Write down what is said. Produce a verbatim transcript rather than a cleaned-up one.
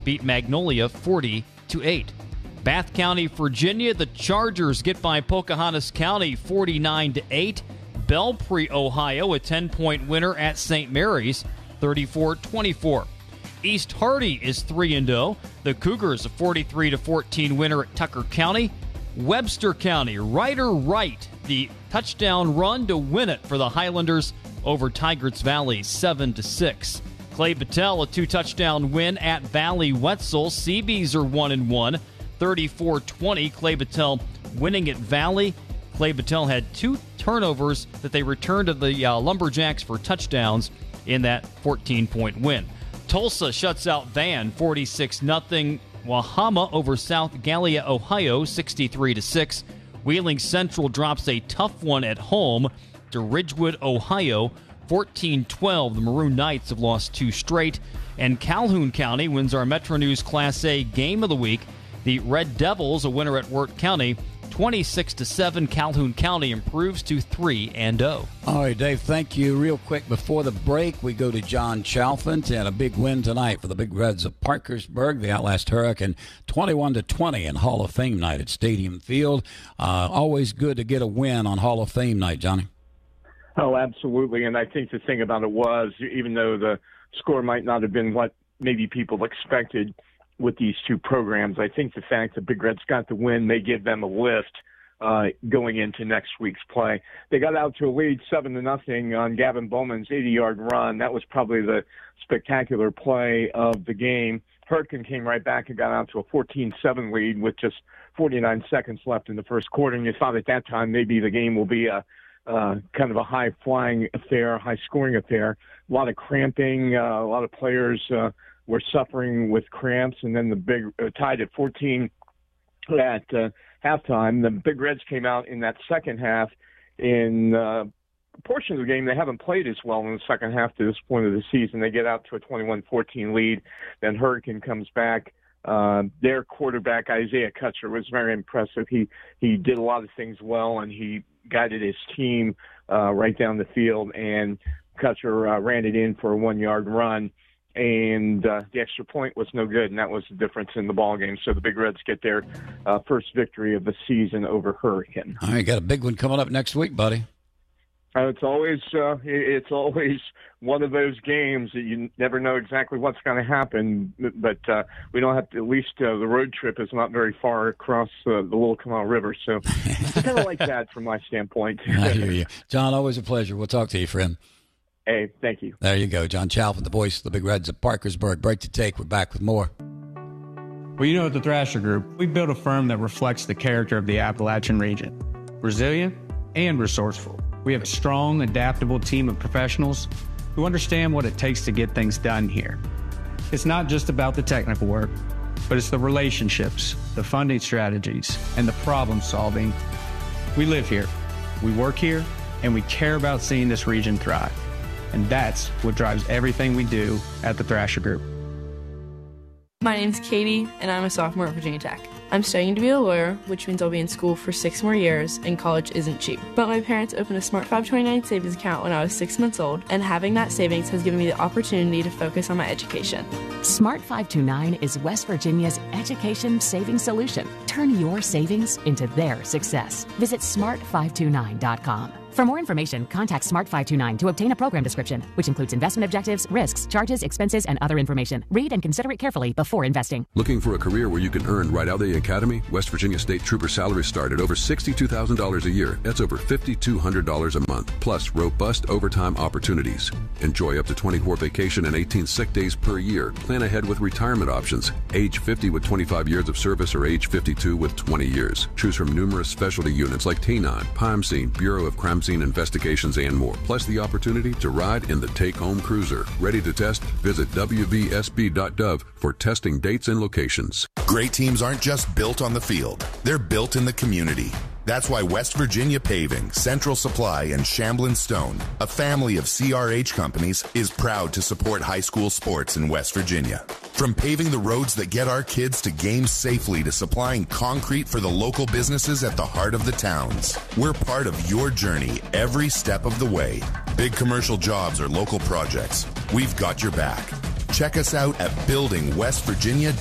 beat Magnolia forty to eight. Bath County, Virginia, the Chargers get by Pocahontas County forty-nine to eight. Belpre, Ohio, a ten-point winner at Saint Mary's, thirty-four twenty-four. East Hardy is three and oh. The Cougars, a forty-three to fourteen winner at Tucker County. Webster County, Ryder Wright, the touchdown run to win it for the Highlanders over Tigris Valley, seven to six. Clay Battelle, a two-touchdown win at Valley Wetzel. Seabees are one and one, thirty-four twenty. Clay Battelle winning at Valley. Clay Battelle had two turnovers that they returned to the uh, Lumberjacks for touchdowns in that fourteen-point win. Tulsa shuts out Van, forty-six nothing. Wahama over South Gallia, Ohio, sixty-three to six. Wheeling Central drops a tough one at home to Ridgewood, Ohio, fourteen twelve. The Maroon Knights have lost two straight. And Calhoun County wins our Metro News Class A Game of the Week. The Red Devils, a winner at Wirt County, twenty-six to seven. Calhoun County improves to three and oh. All right, Dave, thank you. Real quick before the break, we go to John Chalfant, and a big win tonight for the Big Reds of Parkersburg. They outlast Hurricane twenty-one to twenty in Hall of Fame night at Stadium Field. Uh, always good to get a win on Hall of Fame night, Johnny. Oh, absolutely. And I think the thing about it was, even though the score might not have been what maybe people expected with these two programs, I think the fact that Big Reds got the win may give them a lift uh, going into next week's play. They got out to a lead seven to nothing on Gavin Bowman's eighty-yard run. That was probably the spectacular play of the game. Hurricane came right back and got out to a fourteen seven lead with just forty-nine seconds left in the first quarter. And you thought at that time maybe the game will be a uh, kind of a high-flying affair, high-scoring affair. A lot of cramping, uh, a lot of players uh, were suffering with cramps, and then the big uh, tied at fourteen at uh, halftime. The Big Reds came out in that second half. In uh, portions of the game, they haven't played as well in the second half to this point of the season. They get out to a twenty-one fourteen lead. Then Hurricane comes back. Uh, their quarterback, Isaiah Kutcher, was very impressive. He he did a lot of things well, and he guided his team uh, right down the field. And Kutcher uh, ran it in for a one-yard run. And uh, the extra point was no good, and that was the difference in the ball game. So the Big Reds get their uh, first victory of the season over Hurricane. All right, got a big one coming up next week, buddy. Uh, it's always uh, it's always one of those games that you never know exactly what's going to happen. But uh, we don't have to. At least uh, the road trip is not very far across uh, the Little Canal River, so it's kind of like that from my standpoint. I hear you, John. Always a pleasure. We'll talk to you, friend. Hey, thank you. There you go, John Chalfant, the voice of the Big Reds of Parkersburg. Break to take. We're back with more. Well, you know, at the Thrasher Group, we built a firm that reflects the character of the Appalachian region. Resilient and resourceful. We have a strong, adaptable team of professionals who understand what it takes to get things done here. It's not just about the technical work, but it's the relationships, the funding strategies, and the problem solving. We live here, we work here, and we care about seeing this region thrive. And that's what drives everything we do at the Thrasher Group. My name's Katie, and I'm a sophomore at Virginia Tech. I'm studying to be a lawyer, which means I'll be in school for six more years, and college isn't cheap. But my parents opened a Smart five twenty-nine savings account when I was six months old, and having that savings has given me the opportunity to focus on my education. Smart five twenty-nine is West Virginia's education savings solution. Turn your savings into their success. Visit smart five two nine dot com. For more information, contact Smart five two nine to obtain a program description, which includes investment objectives, risks, charges, expenses, and other information. Read and consider it carefully before investing. Looking for a career where you can earn right out of the academy? West Virginia State Trooper salaries start at over sixty-two thousand dollars a year. That's over five thousand two hundred dollars a month, plus robust overtime opportunities. Enjoy up to twenty-four vacation and eighteen sick days per year. Plan ahead with retirement options. Age fifty with twenty-five years of service or age fifty-two with twenty years. Choose from numerous specialty units like T nine, Pime Scene, Bureau of Crime Scene Investigations, and more. Plus the opportunity to ride in the take-home cruiser. Ready to test? Visit W V S B dot gov for testing dates and locations. Great teams aren't just built on the field. They're built in the community. That's why West Virginia Paving, Central Supply, and Shamblin Stone, a family of C R H companies, is proud to support high school sports in West Virginia. From paving the roads that get our kids to games safely to supplying concrete for the local businesses at the heart of the towns, we're part of your journey every step of the way. Big commercial jobs or local projects, we've got your back. Check us out at building west virginia